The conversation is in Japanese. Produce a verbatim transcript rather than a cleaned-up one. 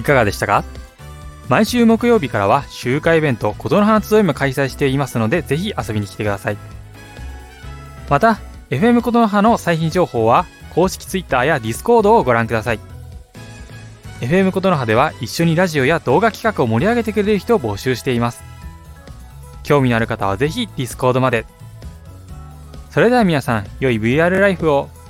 いかがでしたか？毎週木曜日からは集会イベント琴の花集いも開催していますので、ぜひ遊びに来てください。また エフエム 琴の葉の最新情報は公式 Twitter や Discord をご覧ください。 エフエム 琴の葉では一緒にラジオや動画企画を盛り上げてくれる人を募集しています。興味のある方はぜひ Discord まで。それでは皆さん、良い ブイアール ライフを。